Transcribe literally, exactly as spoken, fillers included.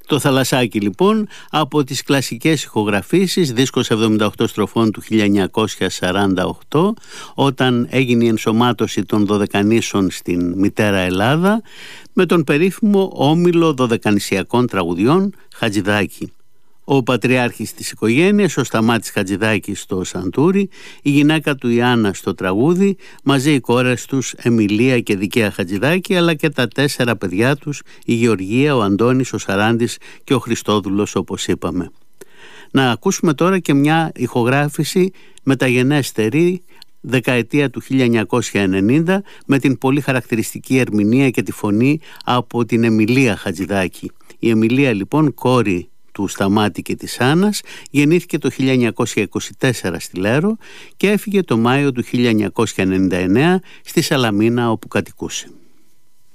Το Θαλασσάκι λοιπόν, από τις κλασικές ηχογραφήσεις, δίσκος εβδομήντα οκτώ στροφών του χίλια εννιακόσια σαράντα οκτώ, όταν έγινε η ενσωμάτωση των Δωδεκανήσων στην μητέρα Ελλάδα, με τον περίφημο όμιλο δωδεκανησιακών τραγουδιών Χατζηδάκη. Ο πατριάρχης της οικογένειας, ο Σταμάτης Χατζηδάκης στο σαντούρι, η γυναίκα του Ιάννα στο τραγούδι, μαζί οι κόρες τους Εμιλία και Δικαία Χατζηδάκη, αλλά και τα τέσσερα παιδιά τους, η Γεωργία, ο Αντώνης, ο Σαράντης και ο Χριστόδουλος, όπως είπαμε. Να ακούσουμε τώρα και μια ηχογράφηση μεταγενέστερη, δεκαετία του χίλια εννιακόσια ενενήντα, με την πολύ χαρακτηριστική ερμηνεία και τη φωνή από την Εμιλία Χατζηδάκη. Η Εμιλία λοιπόν, κόρη του Σταμάτη και της Άννας, γεννήθηκε το χίλια εννιακόσια είκοσι τέσσερα στη Λέρο και έφυγε το Μάιο του χίλια εννιακόσια ενενήντα εννέα στη Σαλαμίνα, όπου κατοικούσε.